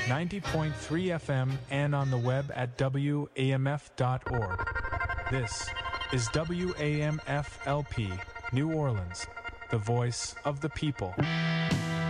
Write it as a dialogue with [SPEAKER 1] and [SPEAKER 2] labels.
[SPEAKER 1] 90.3 FM and on the web at WAMF.org. This is WAMF-LP, New Orleans, the voice of the people.